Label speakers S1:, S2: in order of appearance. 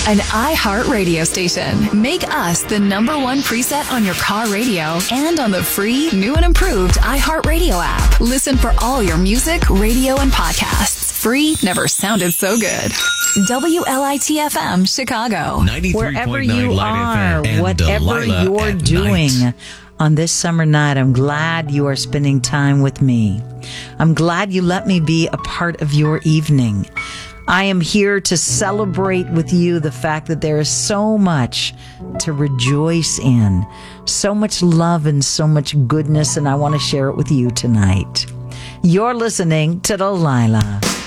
S1: An iHeart radio station. Make us the #1 preset on your car radio and on the free, new and improved iHeart Radio app. Listen for all your music, radio, and podcasts. Free never sounded so good. WLIT-FM, Chicago.
S2: Wherever you are, whatever you're doing on this summer night, I'm glad you are spending time with me. I'm glad you let me be a part of your evening. I am here to celebrate with you the fact that there is so much to rejoice in, so much love and so much goodness, and I want to share it with you tonight. You're listening to Delilah.